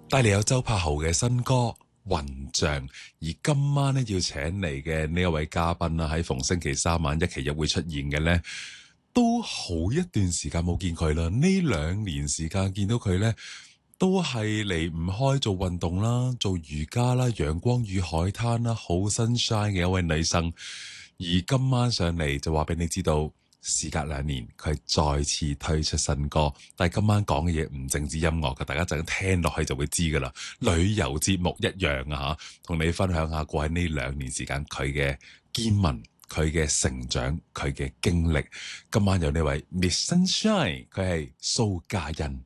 帶嚟有周柏豪嘅新歌《雲象》，而今晚咧要請嚟嘅呢一位嘉賓啦，喺逢星期三晚一期一會出現嘅呢，都好一段時間冇見佢啦。呢2年時間見到佢呢，都係離唔開做運動啦、做瑜伽啦、陽光與海灘啦，好 sunshine 嘅一位女生。而今晚上嚟就話俾你知道，時隔2年，佢再次推出新歌。但係今晚講嘅嘢唔淨止音樂嘅，大家陣聽落去就會知噶啦。旅遊節目一樣啊，同你分享下過喺呢2年時間佢嘅見聞、佢嘅成長、佢嘅經歷。今晚有呢位 Miss Sunshine， 佢係蘇嘉欣。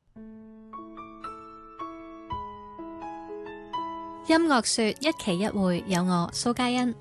音樂說一期一會，有我蘇嘉欣。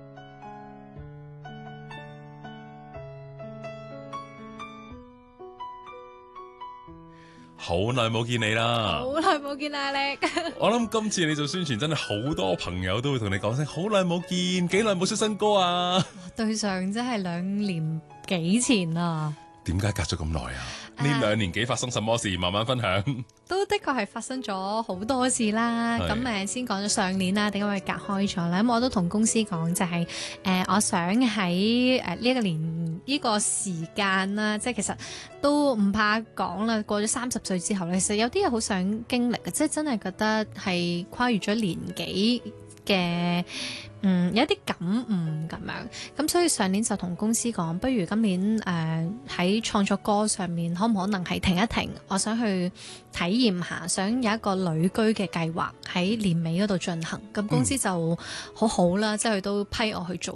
好耐冇見你啦！ 好耐冇見阿力。 我諗今次你做宣傳真係好多朋友都會同你講聲好耐冇見，幾耐冇出新歌啊！ 對上真係2年幾前啦。 點解隔咗咁耐啊？呢2年幾發生什麼事？慢慢分享。 都的確係發生咗好多事啦。咁先講咗上年啦，點解會隔開咗咧？咁我都同公司講就係我想喺呢一個年呢個時間啦，即係其實都唔怕講啦。過咗30歲之後咧，其實有啲嘢好想經歷嘅，即係真係覺得係跨越咗年紀嘅。有一啲感悟咁樣，咁所以上年就同公司講，不如今年喺創作歌上面，可唔可能係停一停？我想去體驗下，想有一個旅居嘅計劃喺年尾嗰度進行。咁公司就好好啦，即係佢都批我去做